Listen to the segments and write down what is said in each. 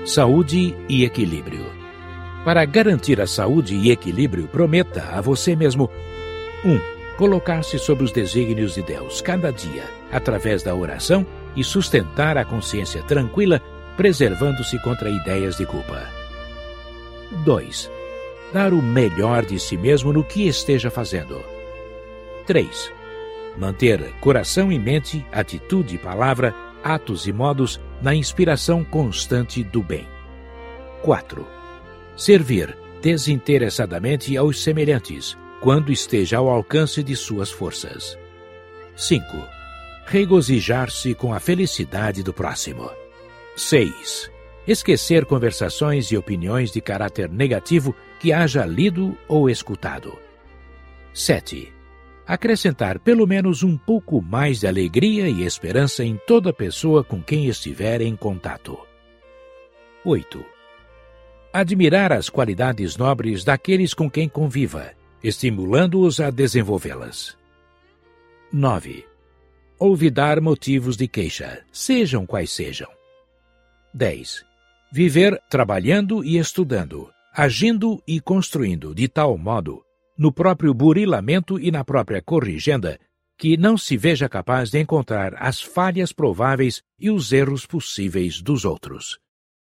Saúde e equilíbrio. Para garantir a saúde e equilíbrio, prometa a você mesmo: 1. Colocar-se sob os desígnios de Deus cada dia, através da oração, e sustentar a consciência tranquila, preservando-se contra ideias de culpa. 2. Dar o melhor de si mesmo no que esteja fazendo. 3. Manter coração e mente, atitude e palavra, atos e modos na inspiração constante do bem. 4. Servir desinteressadamente aos semelhantes, quando esteja ao alcance de suas forças. 5. Regozijar-se com a felicidade do próximo. 6. Esquecer conversações e opiniões de caráter negativo que haja lido ou escutado. 7. Acrescentar pelo menos um pouco mais de alegria e esperança em toda pessoa com quem estiver em contato. 8. Admirar as qualidades nobres daqueles com quem conviva, estimulando-os a desenvolvê-las. 9. Olvidar motivos de queixa, sejam quais sejam. 10. Viver trabalhando e estudando, agindo e construindo de tal modo, no próprio burilamento e na própria corrigenda, que não se veja capaz de encontrar as falhas prováveis e os erros possíveis dos outros.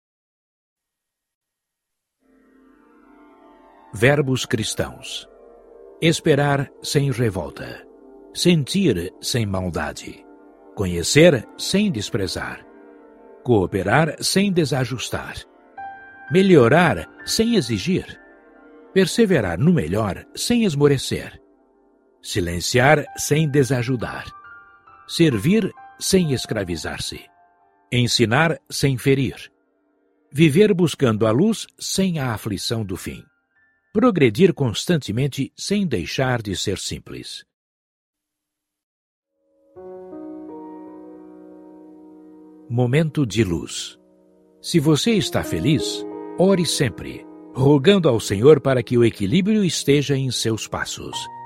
Verbos cristãos. Esperar sem revolta. Sentir sem maldade. Conhecer sem desprezar. Cooperar sem desajustar. Melhorar sem exigir. Perseverar no melhor sem esmorecer. Silenciar sem desajudar. Servir sem escravizar-se. Ensinar sem ferir. Viver buscando a luz sem a aflição do fim. Progredir constantemente sem deixar de ser simples. Momento de luz. Se você está feliz, ore sempre, rogando ao Senhor para que o equilíbrio esteja em seus passos.